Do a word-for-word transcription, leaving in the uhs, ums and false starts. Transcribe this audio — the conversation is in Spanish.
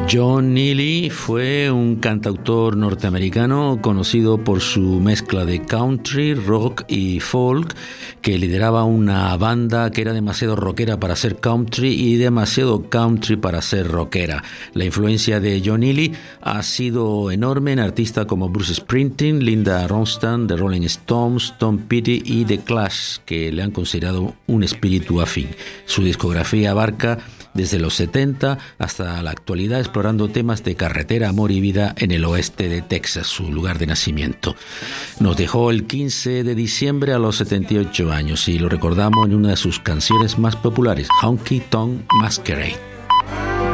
John Neely fue un cantautor norteamericano conocido por su mezcla de country, rock y folk, que lideraba una banda que era demasiado rockera para ser country y demasiado country para ser rockera. La influencia de John Neely ha sido enorme en artistas como Bruce Springsteen, Linda Ronstadt, The Rolling Stones, Tom Petty y The Clash, que le han considerado un espíritu afín. Su discografía abarca desde los setenta hasta la actualidad, explorando temas de carretera, amor y vida en el oeste de Texas, su lugar de nacimiento. Nos dejó el quince de diciembre a los setenta y ocho años y lo recordamos en una de sus canciones más populares, Honky Tonk Masquerade.